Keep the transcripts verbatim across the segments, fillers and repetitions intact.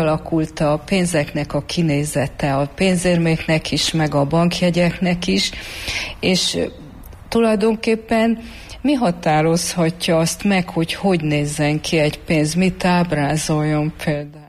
megalakult a pénzeknek a kinézete, a pénzérméknek is, meg a bankjegyeknek is, és tulajdonképpen mi határozhatja azt meg, hogy hogy nézzen ki egy pénz, mit ábrázoljon például?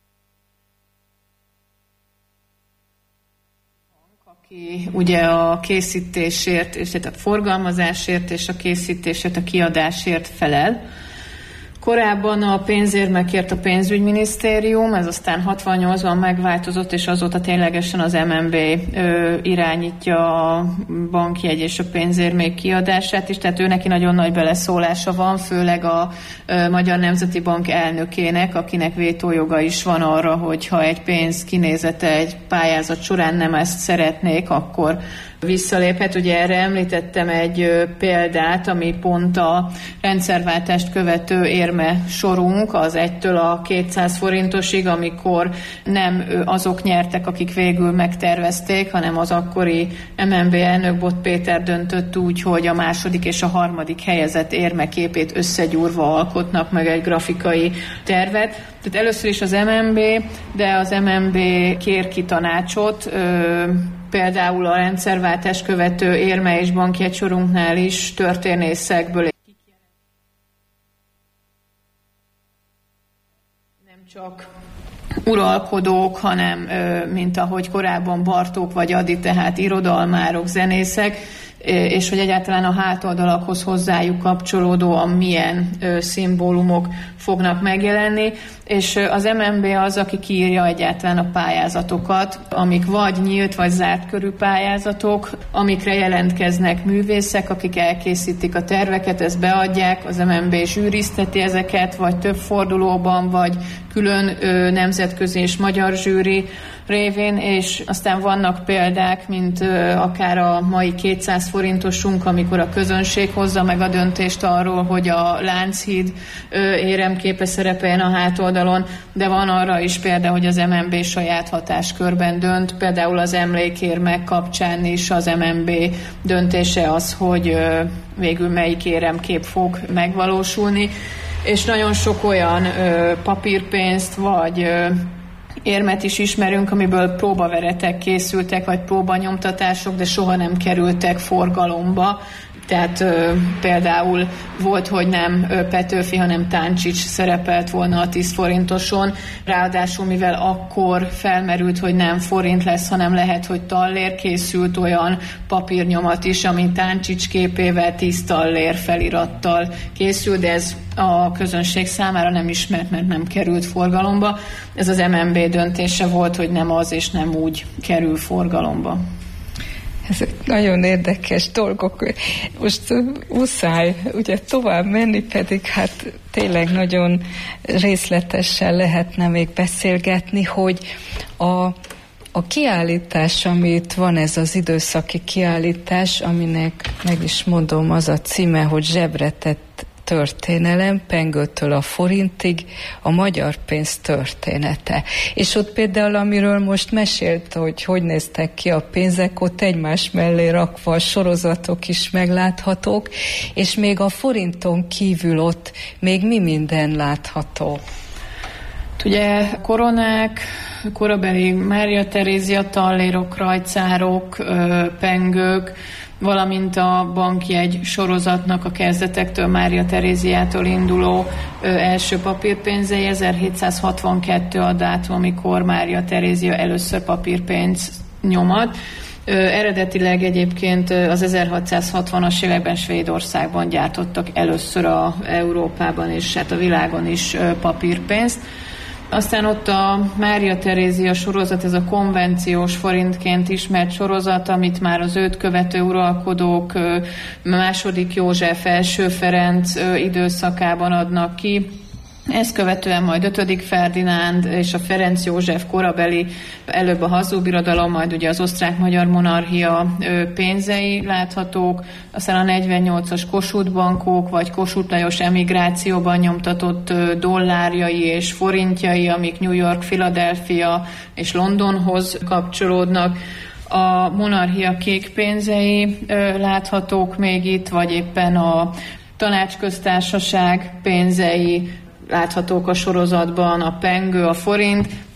Aki ugye a készítésért, és a forgalmazásért és a készítésért, a kiadásért felel. Korábban a pénzérmekért a pénzügyminisztérium, ez aztán hatvannyolcban megváltozott, és azóta ténylegesen az em en bé ö, irányítja a bankjegy és a pénzérmék kiadását is, tehát ő neki nagyon nagy beleszólása van, főleg a ö, Magyar Nemzeti Bank elnökének, akinek vétójoga is van arra, hogy ha egy pénz kinézete egy pályázat során nem ezt szeretnék, akkor visszaléphet. Ugye erre említettem egy ö, példát, ami pont a rendszerváltást követő érme sorunk, az egytől a kétszáz forintosig, amikor nem azok nyertek, akik végül megtervezték, hanem az akkori em en bé elnök Bot Péter döntött úgy, hogy a második és a harmadik helyezett érmeképét összegyúrva alkotnak meg egy grafikai tervet. Tehát először is az em en bé, de az em en bé kér ki tanácsot, ö, például a rendszerváltás követő érme és bankjegy sorunknál is történészekből. Nem csak uralkodók, hanem mint ahogy korábban Bartók vagy Ady, tehát irodalmárok, zenészek, és hogy egyáltalán a hátoldalakhoz hozzájuk kapcsolódóan milyen ö, szimbólumok fognak megjelenni, és az em en bé az, aki kiírja egyáltalán a pályázatokat, amik vagy nyílt, vagy zárt körű pályázatok, amikre jelentkeznek művészek, akik elkészítik a terveket, ezt beadják, az em en bé zsűrizteti ezeket, vagy több fordulóban, vagy külön ö, nemzetközi és magyar zsűri révén, és aztán vannak példák, mint ö, akár a mai kétszáz forintosunk, amikor a közönség hozza meg a döntést arról, hogy a Lánchíd ö, éremképe szerepeljen a hátoldalon, de van arra is példa, hogy az em en bé saját hatáskörben dönt, például az emlékérmek kapcsán is az em en bé döntése az, hogy ö, végül melyik éremkép fog megvalósulni, és nagyon sok olyan ö, papírpénzt vagy ö, érmet is ismerünk, amiből próbaveretek készültek, vagy próbanyomtatások, de soha nem kerültek forgalomba. Tehát ö, például volt, hogy nem ö, Petőfi, hanem Táncsics szerepelt volna a tíz forintoson. Ráadásul, mivel akkor felmerült, hogy nem forint lesz, hanem lehet, hogy tallér, készült olyan papírnyomat is, ami Táncsics képével tíz tallér felirattal készült, de ez a közönség számára nem ismert, mert nem került forgalomba. Ez az em en bé döntése volt, hogy nem az és nem úgy kerül forgalomba. Ezek nagyon érdekes dolgok. Most muszáj ugye tovább menni, pedig hát tényleg nagyon részletesen lehetne még beszélgetni, hogy a, a kiállítás, amit van, ez az időszaki kiállítás, aminek meg is mondom, az a címe, hogy Zsebre tett történelem, pengőtől a forintig, a magyar pénz története. És ott például, amiről most mesélt, hogy hogy néztek ki a pénzek, ott egymás mellé rakva a sorozatok is megláthatók, és még a forinton kívül ott még mi minden látható? Ugye koronák, korabeli Mária Terézia tallérok, rajcárok, pengők, valamint a bankjegy sorozatnak a kezdetektől, Mária Teréziától induló ö, első papírpénzei. ezerhétszázhatvankettő a dátum, amikor Mária Terézia először papírpénz nyomat. Ö, eredetileg egyébként az ezerhatszázhatvanas években Svédországban gyártottak először a Európában és hát a világon is ö, papírpénzt. Aztán ott a Mária Terézia sorozat, ez a konvenciós forintként ismert sorozat, amit már az őt követő uralkodók, második József, első Ferenc időszakában adnak ki. Ezt követően majd ötödik Ferdinánd és a Ferenc József korabeli, előbb a Habsburg-birodalom, majd ugye az osztrák-magyar monarchia pénzei láthatók, aztán a negyvennyolcas Kossuth bankok, vagy Kossuth Lajos emigrációban nyomtatott dollárjai és forintjai, amik New York, Philadelphia és Londonhoz kapcsolódnak. A monarchia kék pénzei láthatók még itt, vagy éppen a tanácsköztársaság pénzei láthatók a sorozatban, a pengő, a forint,